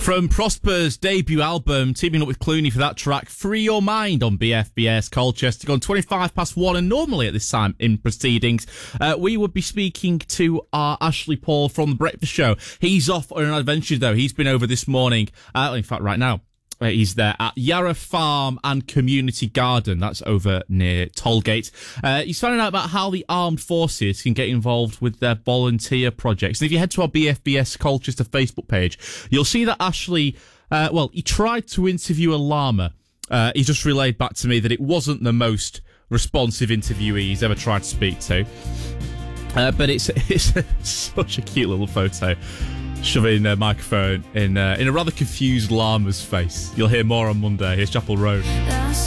From Prosper's debut album, teaming up with Clooney for that track, Free Your Mind on BFBS Colchester, gone 25 past 1, and normally at this time in proceedings, we would be speaking to our Ashley Paul from The Breakfast Show. He's off on an adventure, though. He's been over this morning, in fact, right now. He's there at Yarra Farm and Community Garden. That's over near Tollgate. He's finding out about how the armed forces can get involved with their volunteer projects. And if you head to our BFBS Colchester Facebook page, you'll see that Ashley, he tried to interview a llama. He just relayed back to me that it wasn't the most responsive interviewee he's ever tried to speak to. But it's such a cute little photo. Shoving a microphone in a rather confused llama's face. You'll hear more on Monday. Here's Chapel Road.